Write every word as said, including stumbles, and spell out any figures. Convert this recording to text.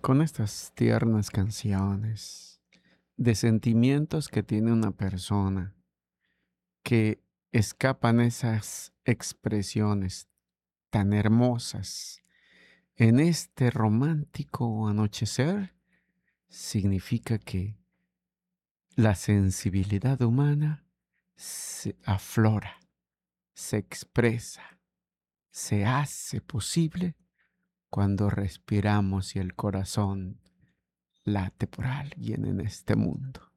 Con estas tiernas canciones de sentimientos que tiene una persona, que escapan esas expresiones tan hermosas en este romántico anochecer, significa que la sensibilidad humana se aflora, se expresa, se hace posible cuando respiramos y el corazón late por alguien en este mundo.